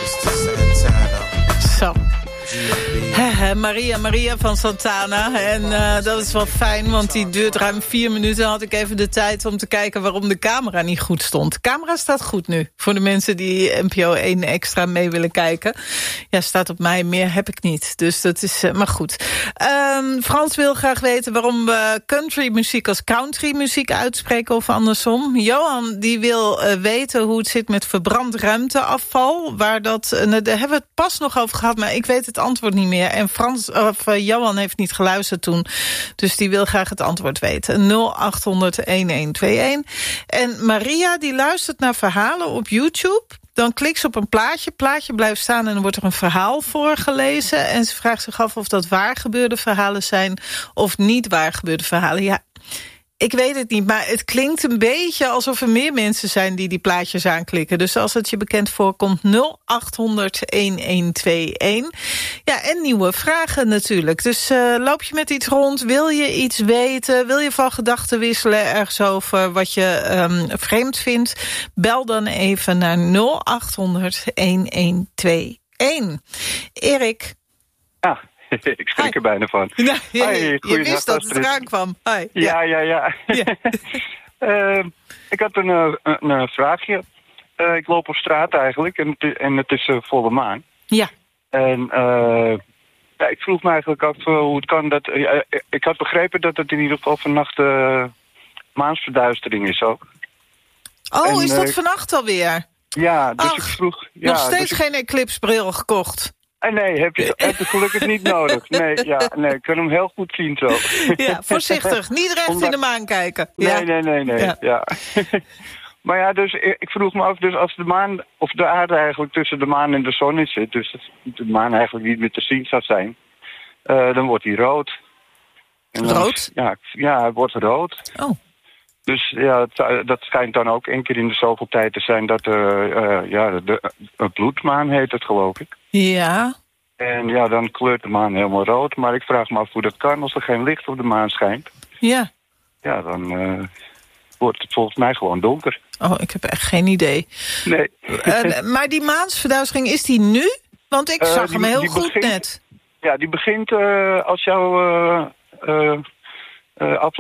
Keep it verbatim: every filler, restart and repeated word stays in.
Zo. He, Maria Maria van Santana. En uh, dat is wel fijn, want die duurt ruim vier minuten. Dan had ik even de tijd om te kijken waarom de camera niet goed stond. De camera staat goed nu. Voor de mensen die N P O één extra mee willen kijken. Ja, staat op mij. Meer heb ik niet. Dus dat is uh, maar goed. Um, Frans wil graag weten waarom we countrymuziek als countrymuziek uitspreken of andersom. Johan die wil uh, weten hoe het zit met verbrand ruimteafval. Waar dat, uh, daar hebben we het pas nog over gehad, maar ik weet het antwoord niet meer. En Frans, of uh, Johan heeft niet geluisterd toen. Dus die wil graag het antwoord weten. nul acht honderd elf twee een. En Maria die luistert naar verhalen op YouTube. Dan klikt ze op een plaatje. Plaatje blijft staan en dan wordt er een verhaal voorgelezen. En ze vraagt zich af of dat waar gebeurde verhalen zijn of niet waar gebeurde verhalen. Ja, ik weet het niet, maar het klinkt een beetje alsof er meer mensen zijn die die plaatjes aanklikken. Dus als het je bekend voorkomt, nul acht honderd elf twee een. Ja, en nieuwe vragen natuurlijk. Dus uh, loop je met iets rond, wil je iets weten, wil je van gedachten wisselen ergens over wat je um, vreemd vindt, bel dan even naar nul acht honderd elf twee een. Erik. Ja. Ik schrik er bijna van. Nou, je, Hi, je wist dat het eraan kwam. Hi, ja, ja, ja. ja. uh, ik had een, een, een vraagje. Uh, ik loop op straat eigenlijk en het, en het is uh, volle maan. Ja. En uh, ja, ik vroeg me eigenlijk af uh, hoe het kan dat... Uh, ik had begrepen dat het in ieder geval vannacht uh, maansverduistering is ook. Oh, en, is dat uh, vannacht alweer? Ja, dus Ach, ik vroeg... Ja, nog steeds dus geen eclipsebril gekocht. Ah, nee, heb je, heb je gelukkig niet nodig. Nee, ja, nee, ik kan hem heel goed zien zo. Ja, voorzichtig. Niet recht Omdat... in de maan kijken. Nee, ja. nee, nee, nee. Ja. ja. Maar ja, dus ik vroeg me af, dus als de maan, of de aarde eigenlijk tussen de maan en de zon is zit, dus de maan eigenlijk niet meer te zien zou zijn, uh, dan wordt hij rood. En dan, rood? Ja, ja, hij wordt rood. Oh. Dus ja, het, dat schijnt dan ook één keer in de zoveel tijd te zijn dat uh, uh, ja, de, de bloedmaan heet het, geloof ik. Ja. En ja, dan kleurt de maan helemaal rood. Maar ik vraag me af hoe dat kan als er geen licht op de maan schijnt. Ja. Ja, dan uh, wordt het volgens mij gewoon donker. Oh, ik heb echt geen idee. Nee. Uh, maar die maansverduistering, is die nu? Want ik zag uh, die, hem heel goed begint, net. Ja, die begint uh, als jouw... Uh, uh, uh,